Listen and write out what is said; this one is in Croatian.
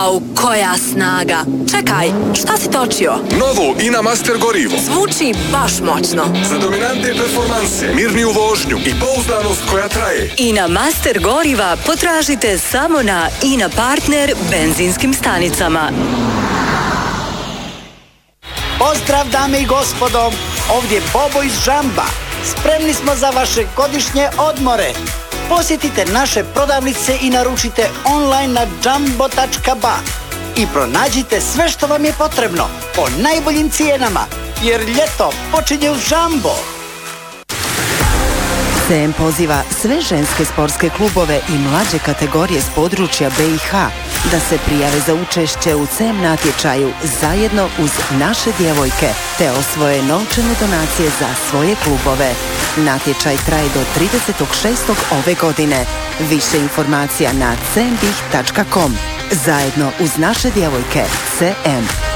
Au, koja snaga! Čekaj, šta si točio? Novo INA Master gorivo. Zvuči baš moćno. Za dominantne performanse, mirniju vožnju i pouzdanost koja traje. INA Master goriva potražite samo na INA Partner benzinskim stanicama. Pozdrav dame i gospodo, ovdje Bobo iz Žamba. Spremni smo za vaše godišnje odmore. Posjetite naše prodavnice i naručite online na jumbo.ba i pronađite sve što vam je potrebno po najboljim cijenama, jer ljeto počinje uz Žambo. CM poziva sve ženske sportske klubove i mlađe kategorije s područja BiH da se prijave za učešće u CM natječaju zajedno uz naše djevojke te osvoje novčane donacije za svoje klubove. Natječaj traje do 30.6. ove godine. Više informacija na cmbih.com. Zajedno uz naše djevojke CM.